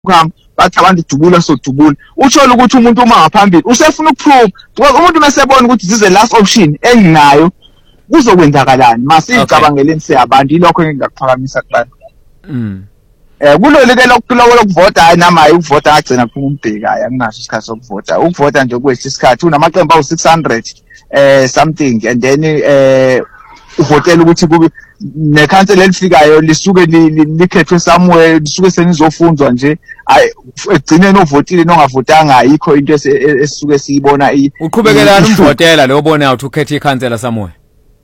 ukuhamba bathi abantu dubula so dubula uthola ukuthi umuntu uma ngaphambili usefuna ukuprove because umuntu mesebona ukuthi this is the last option enginayo kuzokwenzakalani masicabangele siyabantu ilokho engingakuphakamisa kubantu kuloleke lokuvota hayi nama hayi ukuvota agcina kuphuma umbheki hayi anginaso isikhathi sokuvota ukuvota nje kwethu isikhathi unamaqembu awu600 something and then uvotela ukuthi kube nekhansela elifikayo lisuke likhethwe somewhere lisuke senizofunzwa nje egcineni ovotile nongavotanga ayikho into esisuke siyibona uqhubekela umvotela lo ubona ukuthi ukhethe ikhansela somewhere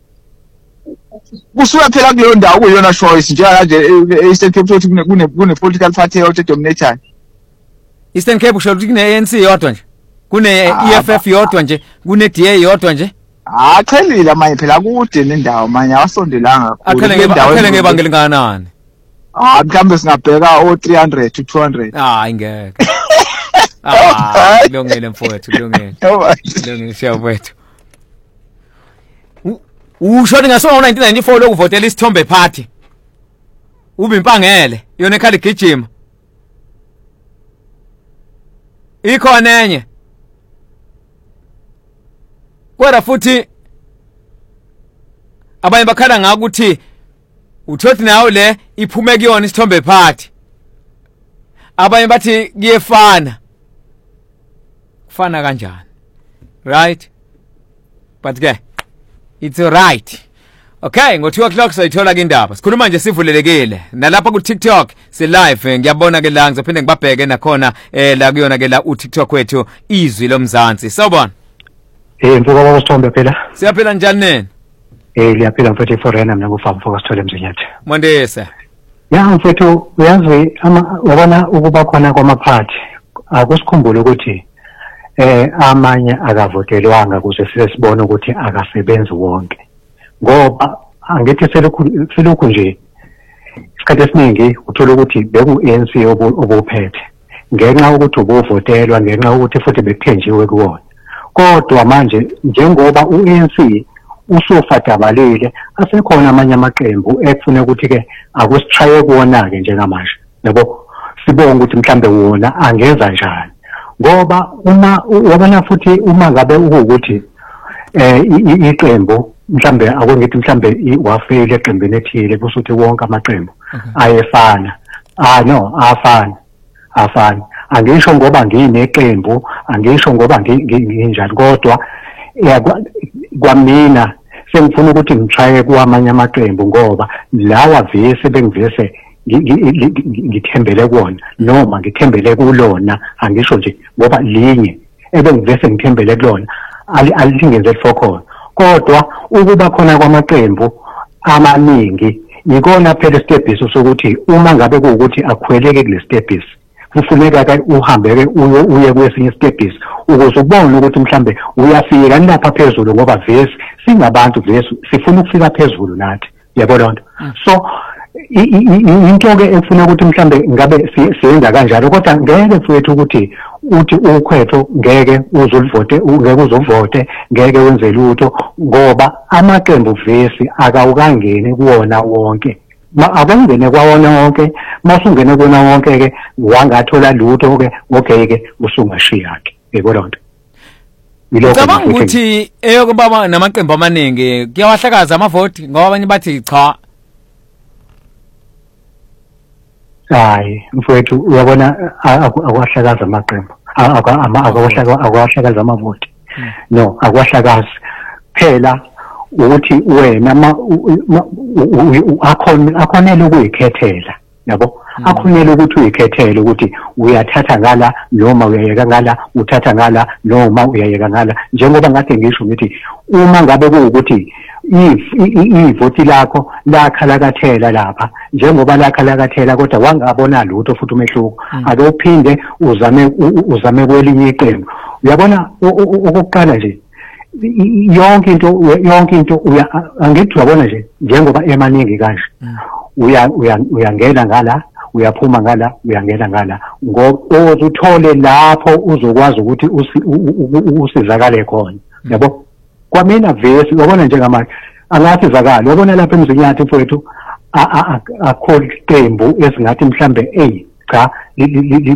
kusuka phela kuleyo ndawo kuyona choice njenga nje Eastern Cape ukuthi kune political party out dominator Eastern Cape usho ukuthi kune ANC yodwa nje kune EFF yodwa nje kune DA yodwa nje achelile manje phela kude nendawo manje awasondelanga kakhulu akhele ngebanga elinganani mhlambe singabheka o300 to 200 ingeke kulungile mfowethu kulungile siyabethu usho ngasona 1994 lokuvotela isithombe party ubimpangele yona ekhali igijima ikhona enye kodwa futhi abanye bakhala ngakuthi uthothi nayo le iphume kuyona isithombe party abanye bathi kuyefana kufana kanjani right but ke it's right okay ngo 2 o'clock sayithola ke indaba sikhuluma nje sivulelekile nalapha ku TikTok si live ngiyabona ke la ngizophinde ngibabheke nakhona la kuyona ke la u TikTok wethu izwi lomzansi sawubona mfuka kwasithombe phela siyaphila njani nene liyaphila mfethu forena mina ngufama mfuka sithole mzinyathi Mondese ya mfethu uyazi wabona ukuba khona kwamaphathi akusikhumbule ukuthi amanye akavotelwanga kuze sibone ukuthi akasebenzi wonke ngoba angithi selokhu nje isikhathi esiningi uthola ukuthi beku-ANC obuphethe ngenxa ukuthi ubuvotelwa ngenxa ukuthi futhi bekuthenjiwe kuwona kodwa manje njengoba u-ANC usofadabalile asekhona amanye amaqembu ekufuna ukuthi ke akusithaye kuwona ke njengamanje yabo sibonga ukuthi mhlambe wona angenza njani ngoba uma wabona futhi uma ngabe ukuthi iqembu mhlambe akungithi mhlambe wafela eqembini ethile kusuthi wonke amaqembu ayefana no afana angisho ngoba ngineqembu angisho ngoba nginjani kodwa kwamina sengifuna ukuthi ngitry kwamanye amaqembu ngoba lawa vese bengivese ngithembele kuona noma ngithembele kulona angisho nje ngoba linye ebengivese ngithembele kulona alingenze lifokhona kodwa ukuba khona kwamaqembu amaningi ikona phela stepis sokuthi uma ngabe kuukuthi akhweleke kule stepis kufuneka ke uhambe ke uye kwesinye stepis ukuze ubone ukuthi mhlambe uyafika lapha phezulu ngoba vese singabantu vese sifuna ukufika phezulu nathi yabona nto so into ke efuna ukuthi mhlambe ngabe siyenza kanjalo kodwa ngeke mfowethu ukuthi uthi ukhwetho ngeke uzovote ngeke uzovote ngeke wenze lutho ngoba amaqembu vese akawukangeni kuwona wonke akangene kwawona wonke masungene kuwona wonke ke wangathola lutho ke okay ke usungashiya ke yabona nto Ngicabanga ukuthi eyokubaba namaqembu amaningi kuyawahlakaza amavoti ngoba abanye bathi cha hayi mfowethu uyabona akwahlakaza amaqembu akwahlakaza amavoti no akwahlakaza phela ukuthi wena akhonela ukuyikhethela yabo akhonela ukuthi uyikhethele ukuthi uyathatha ngala noma uyayeka ngala uthatha ngala noma uyayeka ngala njengoba ngathi ngisho ngithi uma ngabe kuukuthi ivoti lakho lakhalakathela lapha njengoba lakhalakathela kodwa wangabona lutho futhi umehluko ake uphinde uzame kwelinye iqembu uyabona ukuqala nje yonke into angithi uyabona nje njengoba emaningi kanje uyangena ngala uyaphuma ngala uyangena ngala ngoba uthole lapho uzokwazi ukuthi usizakale khona yabo kwamina vese uyabona njengamanje angasizakala uyabona lapha emzinyathi mfowethu akho iqembu esingathi mhlambe cha